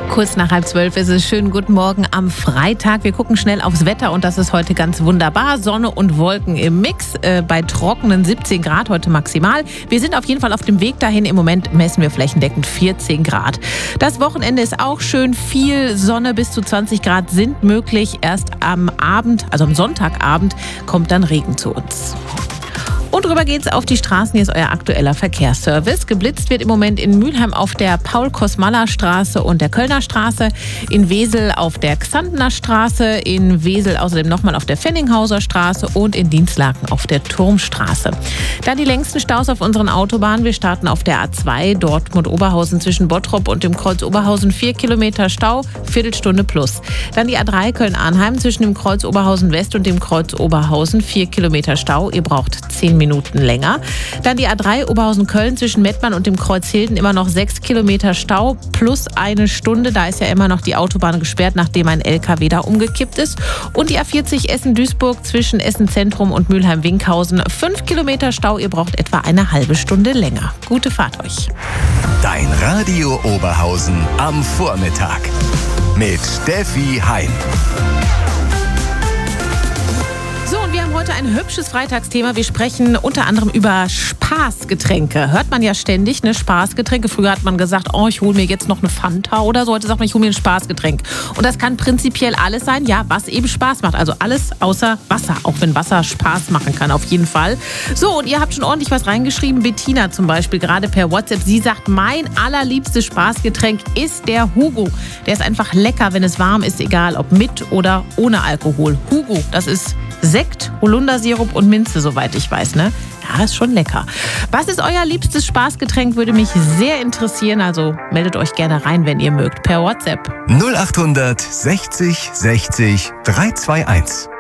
Kurz nach 11:30 ist es. Schönen guten Morgen am Freitag. Wir gucken schnell aufs Wetter und das ist heute ganz wunderbar. Sonne und Wolken im Mix, bei trockenen 17 Grad heute maximal. Wir sind auf jeden Fall auf dem Weg dahin. Im Moment messen wir flächendeckend 14 Grad. Das Wochenende ist auch schön. Viel Sonne, bis zu 20 Grad sind möglich. Erst am Abend, also am Sonntagabend, kommt dann Regen zu uns. Und rüber geht's auf die Straßen. Hier ist euer aktueller Verkehrsservice. Geblitzt wird im Moment in Mülheim auf der Paul-Kosmalla-Straße und der Kölner Straße, in Wesel auf der Xantener Straße, in Wesel außerdem nochmal auf der Fenninghauser Straße und in Dinslaken auf der Turmstraße. Dann die längsten Staus auf unseren Autobahnen. Wir starten auf der A2 Dortmund-Oberhausen zwischen Bottrop und dem Kreuz Oberhausen 4 Kilometer Stau, Viertelstunde plus. Dann die A3 Köln-Arnheim zwischen dem Kreuz Oberhausen West und dem Kreuz Oberhausen 4 Kilometer Stau. Ihr braucht 10 Minuten länger. Dann die A3 Oberhausen-Köln zwischen Mettmann und dem Kreuz Hilden immer noch 6 Kilometer Stau plus eine Stunde. Da ist ja immer noch die Autobahn gesperrt, nachdem ein LKW da umgekippt ist. Und die A40 Essen-Duisburg zwischen Essen-Zentrum und Mülheim-Winkhausen 5 Kilometer Stau. Ihr braucht etwa eine halbe Stunde länger. Gute Fahrt euch. Dein Radio Oberhausen am Vormittag mit Steffi Heim. So, und wir haben heute ein hübsches Freitagsthema. Wir sprechen unter anderem über Spaßgetränke. Hört man ja ständig, ne? Spaßgetränke. Früher hat man gesagt, oh, ich hole mir jetzt noch eine Fanta oder so. Heute sagt man, ich hole mir ein Spaßgetränk. Und das kann prinzipiell alles sein, ja, was eben Spaß macht. Also alles außer Wasser, auch wenn Wasser Spaß machen kann, auf jeden Fall. So, und ihr habt schon ordentlich was reingeschrieben. Bettina zum Beispiel, gerade per WhatsApp. Sie sagt, mein allerliebstes Spaßgetränk ist der Hugo. Der ist einfach lecker, wenn es warm ist, egal ob mit oder ohne Alkohol. Hugo, das ist Sekt, Holundersirup und Minze, soweit ich weiß, ne? Ja, ist schon lecker. Was ist euer liebstes Spaßgetränk? Würde mich sehr interessieren. Also meldet euch gerne rein, wenn ihr mögt, per WhatsApp. 0800 60 60 321.